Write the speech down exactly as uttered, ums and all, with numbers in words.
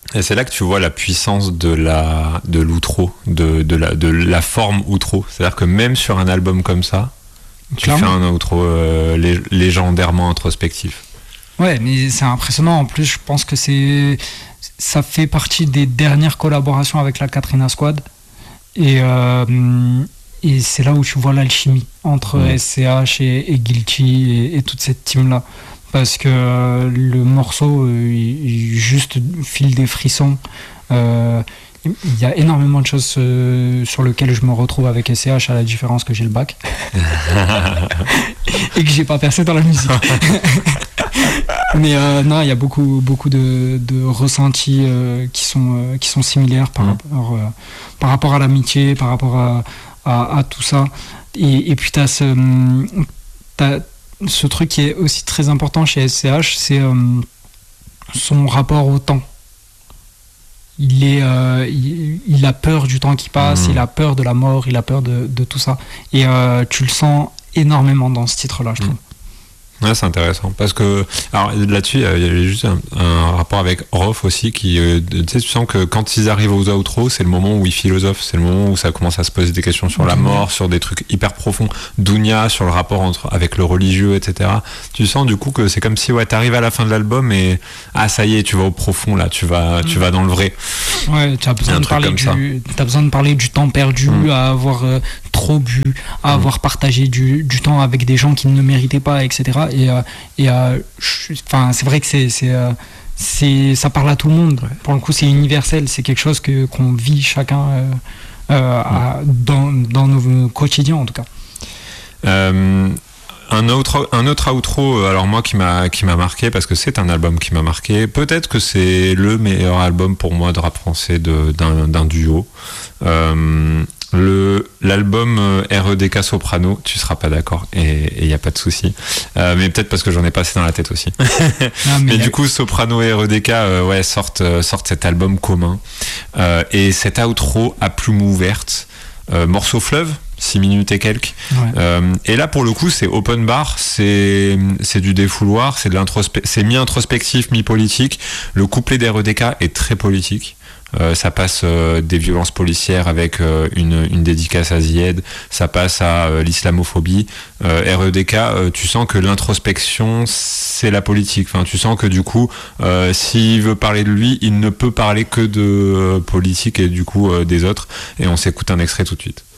Et c'est là que tu vois la puissance de la de l'outro, de de la de la forme outro. C'est-à-dire que même sur un album comme ça, tu Clairement. fais un outro euh, lég- légendairement introspectif. Ouais, mais c'est impressionnant. En plus, je pense que c'est ça fait partie des dernières collaborations avec la Katrina Squad. Et euh, et c'est là où tu vois l'alchimie entre mmh. S C H et, et Guilty et, et toute cette team-là. Parce que euh, le morceau, euh, il, il juste file des frissons. Euh, il y a énormément de choses euh, sur lesquelles je me retrouve avec S C H, à la différence que j'ai le bac. Et que j'ai pas percé dans la musique. Mais euh, non, il y a beaucoup, beaucoup de, de ressentis euh, qui, sont, euh, qui sont similaires par, mmh. rapport, euh, par rapport à l'amitié, par rapport à, à, à tout ça. Et, et puis t'as ce... T'as, ce truc qui est aussi très important chez S C H, c'est euh, son rapport au temps. Il, est, euh, il, il a peur du temps qui passe, mmh. il a peur de la mort, il a peur de, de tout ça. Et euh, tu le sens énormément dans ce titre-là, je trouve. Mmh. Ouais, c'est intéressant parce que alors là-dessus il y avait juste un, un rapport avec Rof aussi qui euh, tu sais tu sens que quand ils arrivent aux outros c'est le moment où ils philosophent, c'est le moment où ça commence à se poser des questions sur la mort, sur des trucs hyper profonds, Dounia, sur le rapport entre avec le religieux, etc. Tu sens du coup que c'est comme si ouais t'arrives à la fin de l'album et ah ça y est tu vas au profond là, tu vas tu vas dans le vrai. Ouais, tu as besoin de parler du t'as besoin de parler du temps perdu, mmh. à avoir euh, trop bu, à mmh. avoir partagé du, du temps avec des gens qui ne le méritaient pas, et cetera. Et, euh, et euh, enfin, c'est vrai que c'est, c'est, euh, c'est, ça parle à tout le monde. Ouais. Pour le coup, c'est universel. C'est quelque chose que, qu'on vit chacun euh, euh, à, dans, dans nos quotidiens, en tout cas. Euh, un autre, un autre outro, alors moi, qui m'a, qui m'a marqué, parce que c'est un album qui m'a marqué. Peut-être que c'est le meilleur album pour moi de rap français de, d'un, d'un duo. Euh, Le, l'album euh, R E D K Soprano, tu seras pas d'accord et il n'y a pas de souci, euh, mais peut-être parce que j'en ai pas assez dans la tête aussi. Ah, mais mais du coup Soprano et R E D K euh, ouais, sortent, euh, sortent cet album commun euh, et cet outro à plume ouverte, euh, morceau fleuve, six minutes et quelques. Ouais. Euh, et là pour le coup c'est open bar, c'est, c'est du défouloir, c'est, de l'introspe- c'est mi-introspectif, mi-politique. Le couplet d'R E D K est très politique. Euh, ça passe euh, des violences policières avec euh, une, une dédicace à Zied, ça passe à euh, l'islamophobie. Euh, R E D K, euh, tu sens que l'introspection, c'est la politique. Enfin, tu sens que du coup, euh, s'il veut parler de lui, il ne peut parler que de euh, politique et du coup euh, des autres. Et on s'écoute un extrait tout de suite.